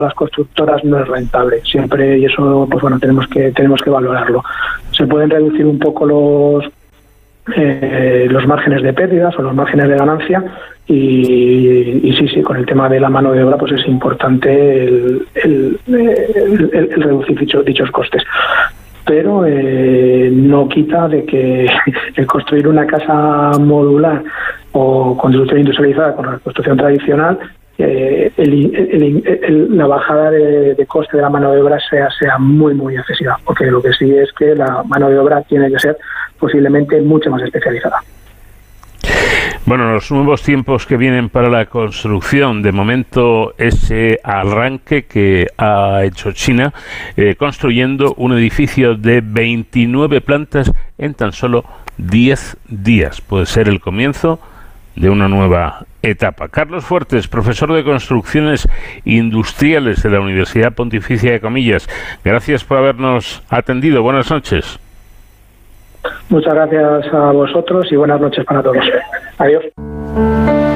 las constructoras no es rentable siempre, y eso pues bueno, tenemos que valorarlo. Se pueden reducir un poco los márgenes de pérdidas o los márgenes de ganancia, y sí, con el tema de la mano de obra pues es importante el reducir dichos costes. Pero no quita de que el construir una casa modular o construcción industrializada con la construcción tradicional, la bajada de coste de la mano de obra sea muy excesiva, porque lo que sí es que la mano de obra tiene que ser posiblemente mucho más especializada. Bueno, los nuevos tiempos que vienen para la construcción, de momento ese arranque que ha hecho China, construyendo un edificio de 29 plantas en tan solo 10 días. Puede ser el comienzo de una nueva etapa. Carlos Fuertes, profesor de Construcciones Industriales de la Universidad Pontificia de Comillas, gracias por habernos atendido. Buenas noches. Muchas gracias a vosotros y buenas noches para todos. Adiós.